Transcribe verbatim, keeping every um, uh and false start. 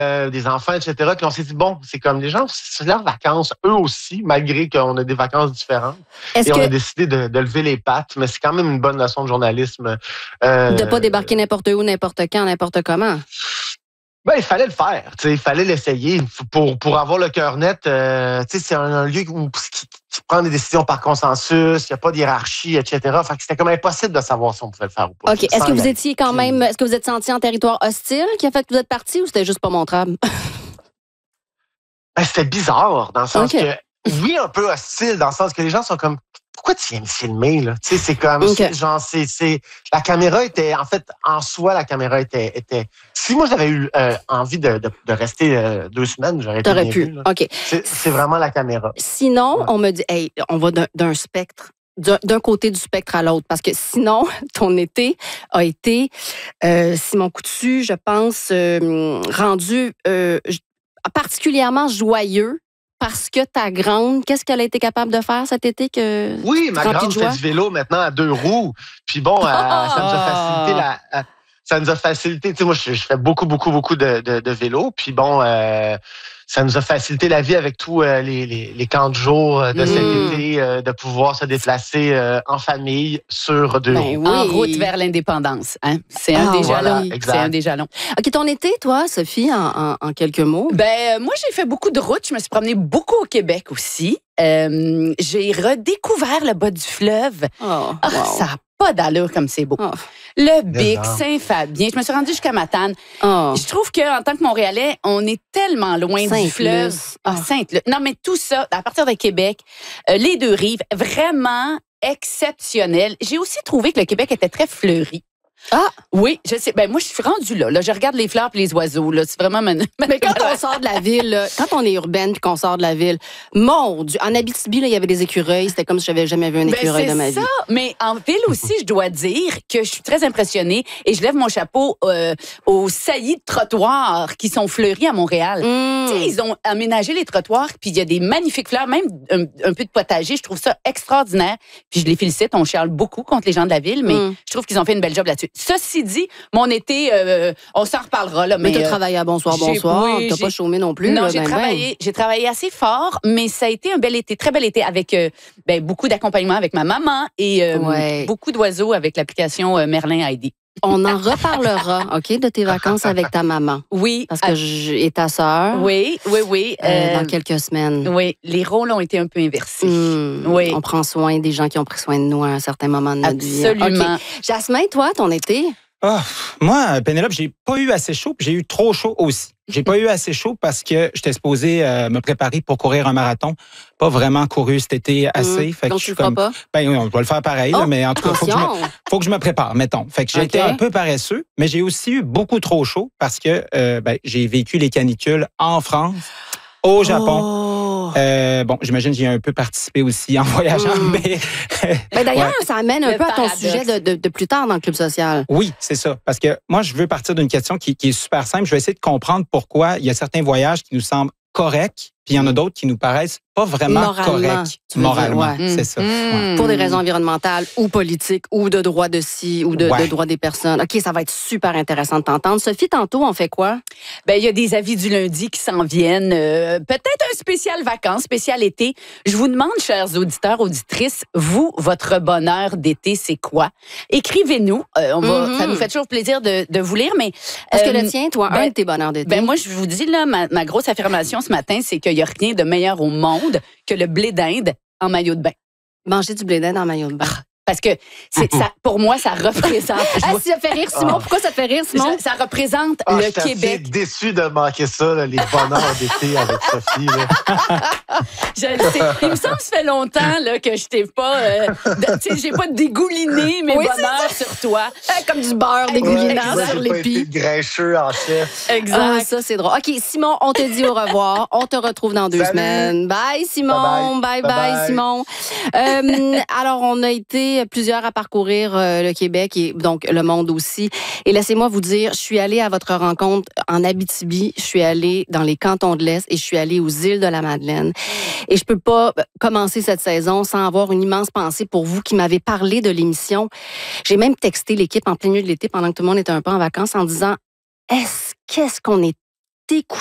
euh, des enfants, et cetera. Puis on s'est dit, bon, c'est comme les gens, c'est leurs vacances, eux aussi, malgré qu'on a des vacances différentes. Est-ce et on que... a décidé de, de lever les pattes, mais c'est quand même une bonne leçon de journalisme. Euh, de pas débarquer n'importe où, n'importe quand, n'importe comment. Ben, il fallait le faire, tu sais, il fallait l'essayer pour pour avoir le cœur net. Euh, tu sais, c'est un, un lieu où qui, qui prend des décisions par consensus, il y a pas de hiérarchie, et cetera. Fait que c'était comme impossible de savoir si on pouvait le faire ou pas. Ok. Est-ce que vous étiez quand même, est-ce que vous êtes senti en territoire hostile qui a fait que vous êtes parti ou c'était juste pas montrable? Ben, c'était bizarre dans le sens okay. que oui, un peu hostile dans le sens que les gens sont comme pourquoi tu viens me filmer là? Tu sais, c'est comme okay. genre c'est c'est la caméra était en fait en soi la caméra était était si moi j'avais eu euh, envie de, de de rester euh, deux semaines, j'aurais été T'aurais bien pu. vu, là. Ok. C'est, c'est vraiment la caméra. Sinon, ouais. on me dit, hey, on va d'un, d'un spectre. D'un, d'un côté du spectre à l'autre. Parce que sinon, ton été a été, euh, Simon Coutu, je pense, euh, rendu euh, particulièrement joyeux parce que ta grande, qu'est-ce qu'elle a été capable de faire cet été? Que oui, ma grande fait du vélo maintenant à deux roues. Puis bon, euh, ça nous a facilité la... Euh, ça nous a facilité, tu sais, moi, je, je fais beaucoup, beaucoup, beaucoup de, de, de vélo. Puis bon, euh, ça nous a facilité la vie avec tous euh, les, les, les camps de jour de mmh. cet été, euh, de pouvoir se déplacer euh, en famille sur deux ben roues. Oui. En route vers l'indépendance. Hein? C'est, ah, un des voilà, jalons. C'est un des jalons. OK, ton été, toi, Sophie, en, en, en quelques mots? Ben, moi, j'ai fait beaucoup de routes. Je me suis promenée beaucoup au Québec aussi. Euh, j'ai redécouvert le bas du fleuve. Oh, oh wow. Ça n'a pas d'allure comme c'est beau. Oh. Le Bic, Saint-Fabien. Je me suis rendue jusqu'à Matane. Oh. Je trouve qu'en tant que Montréalais, on est tellement loin Saint-Luce. du fleuve. Ah, oh. Sainte-Luce. Non, mais tout ça, à partir de Québec, euh, les deux rives, vraiment exceptionnel. J'ai aussi trouvé que le Québec était très fleuri. Ah! Oui, je sais. Ben, moi, je suis rendue là. là. Je regarde les fleurs et les oiseaux. Là. C'est vraiment... Ma... Mais quand on sort de la ville, là, quand on est urbaine et qu'on sort de la ville, mon Dieu, en Abitibi, là, il y avait des écureuils. C'était comme si j'avais jamais vu un écureuil ben, de ma vie. C'est ça. Mais en ville aussi, je dois dire que je suis très impressionnée et je lève mon chapeau euh, aux saillies de trottoirs qui sont fleuris à Montréal. Mmh. Tu sais, ils ont aménagé les trottoirs puis il y a des magnifiques fleurs, même un, un peu de potager. Je trouve ça extraordinaire. Puis je les félicite. On chiale beaucoup contre les gens de la ville, mais mmh. je trouve qu'ils ont fait une belle job là-dessus. Ceci dit, mon été, euh, on s'en reparlera. Là, mais mais tu as euh, travaillé à Bonsoir, Bonsoir. Oui, tu n'as pas chômé non plus. Non, là, j'ai, ben, travaillé, ben. j'ai travaillé assez fort, mais ça a été un bel été, très bel été, avec euh, ben, beaucoup d'accompagnement avec ma maman et euh, ouais. beaucoup d'oiseaux avec l'application euh, Merlin Heidi. On en reparlera, OK, de tes vacances avec ta maman. Oui. Parce que je, et ta sœur. Oui, oui, oui. Euh, euh, dans quelques semaines. Oui, les rôles ont été un peu inversés. Mmh, oui. On prend soin des gens qui ont pris soin de nous à un certain moment de notre vie. Absolument. Okay. Jasmin, toi, ton été? Oh, moi, Pénélope, j'ai pas eu assez chaud, puis j'ai eu trop chaud aussi. J'ai pas eu assez chaud parce que j'étais supposé euh, me préparer pour courir un marathon. Pas vraiment couru cet été assez. Mmh. Fait que Donc, je suis tu comme, le feras pas? Ben oui, on doit le faire pareil, oh, là, mais en tout cas, faut que, je me, faut que je me prépare, mettons. Fait que j'ai okay. été un peu paresseux, mais j'ai aussi eu beaucoup trop chaud parce que euh, ben, j'ai vécu les canicules en France, au Japon. Oh. Euh, bon, j'imagine que j'ai un peu participé aussi en voyageant, mmh. mais... ben d'ailleurs, ouais. ça amène un le peu paradoxe. à ton sujet de, de, de plus tard dans le Club social. Oui, c'est ça. Parce que moi, je veux partir d'une question qui, qui est super simple. Je vais essayer de comprendre pourquoi il y a certains voyages qui nous semblent corrects, puis il y en a d'autres qui nous paraissent pas vraiment moralement, corrects. Moralement, ouais. c'est ça. Mmh. Ouais. Pour des raisons environnementales ou politiques ou de droit de ci ou de, ouais. de droit des personnes. OK, ça va être super intéressant de t'entendre. Sophie, tantôt, on fait quoi? Ben, il y a des avis du lundi qui s'en viennent. Euh, peut-être un spécial vacances, spécial été. Je vous demande, chers auditeurs, auditrices, vous, votre bonheur d'été, c'est quoi? Écrivez-nous. Euh, on va, mm-hmm. Ça nous fait toujours plaisir de, de vous lire, mais... Est-ce euh, que le tien, toi, ben, un de tes bonheurs d'été? Ben, moi, je vous dis, là, ma, ma grosse affirmation ce matin, c'est qu'il n'y a rien de meilleur au monde que le blé d'Inde en maillot de bain. Manger du blé d'Inde en maillot de bain. Parce que c'est, ça, pour moi, ça représente... ah, ça fait rire, Simon. Pourquoi ça te fait rire, Simon? Ça, ça représente oh, le je suis Québec. Je suis déçu de manquer ça, là, les bonheurs d'été avec Sophie. Là. Je le sais. Il me semble que ça fait longtemps là, que je t'ai pas... Euh, tu sais, j'ai pas dégouliné mes oui, bonheurs sur toi. Comme du beurre dégoulinant ouais, sur l'épi. Grincheux en chef. Exact. Ah, ça, c'est drôle. OK, Simon, on te dit au revoir. On te retrouve dans deux Salut. semaines. Bye, Simon. Bye, bye, bye, bye, bye. Simon. Euh, alors, on a été plusieurs à parcourir euh, le Québec et donc le monde aussi. Et laissez-moi vous dire, je suis allée à votre rencontre en Abitibi, je suis allée dans les cantons de l'Est et je suis allée aux îles de la Madeleine. Et je peux pas commencer cette saison sans avoir une immense pensée pour vous qui m'avez parlé de l'émission. J'ai même texté l'équipe en plein milieu de l'été pendant que tout le monde était un peu en vacances en disant, est-ce qu'est-ce qu'on est t'écouter